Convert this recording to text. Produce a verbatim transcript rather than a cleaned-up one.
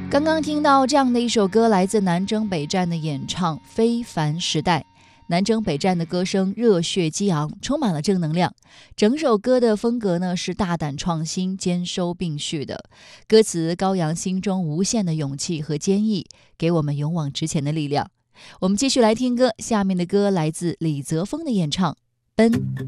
刚刚听到这样的一首歌，来自南征北战的演唱《非凡时代》。南征北战的歌声热血激昂，充满了正能量。整首歌的风格呢是大胆创新、兼收并蓄的，歌词高扬心中无限的勇气和坚毅，给我们勇往直前的力量。我们继续来听歌，下面的歌来自李泽峰的演唱《奔》。